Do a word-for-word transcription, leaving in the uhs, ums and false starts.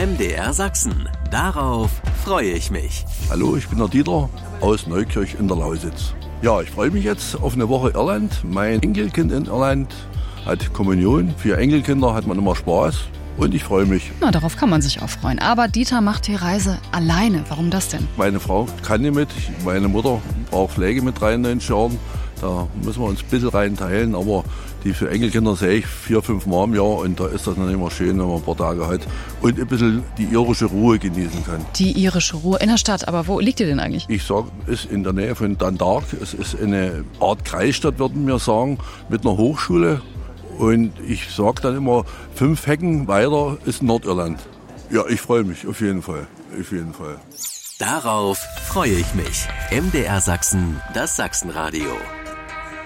M D R Sachsen. Darauf freue ich mich. Hallo, ich bin der Dieter aus Neukirch in der Lausitz. Ja, ich freue mich jetzt auf eine Woche Irland. Mein Enkelkind in Irland hat Kommunion. Für Enkelkinder hat man immer Spaß und ich freue mich. Na, darauf kann man sich auch freuen. Aber Dieter macht die Reise alleine. Warum das denn? Meine Frau kann nicht mit. Meine Mutter braucht Pflege mit dreiundneunzig Jahren. Da müssen wir uns ein bisschen rein teilen, aber die für Enkelkinder sehe ich vier, fünf Mal im Jahr und da ist das dann immer schön, wenn man ein paar Tage hat und ein bisschen die irische Ruhe genießen kann. Die irische Ruhe in der Stadt, aber wo liegt ihr denn eigentlich? Ich sage, es ist in der Nähe von Dundalk. Es ist eine Art Kreisstadt, würden wir sagen, mit einer Hochschule und ich sage dann immer, fünf Hecken weiter ist Nordirland. Ja, ich freue mich auf jeden Fall, auf jeden Fall. Darauf freue ich mich. M D R Sachsen, das Sachsenradio.